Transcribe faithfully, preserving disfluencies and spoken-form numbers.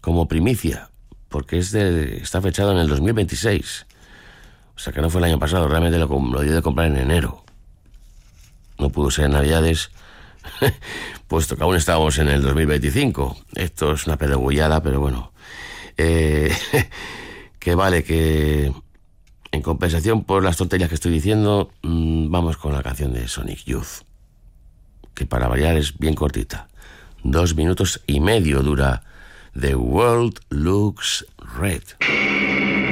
como primicia, porque es de, está fechado en el dos mil veintiséis. O sea que no fue el año pasado, realmente lo, lo dio de comprar en enero. No pudo ser en Navidades, puesto que aún estábamos en el dos mil veinticinco. Esto es una pedagogullada, pero bueno. Eh, que vale, que en compensación por las tonterías que estoy diciendo, mmm, vamos con la canción de Sonic Youth, que para variar es bien cortita. Dos minutos y medio dura The World Looks Red.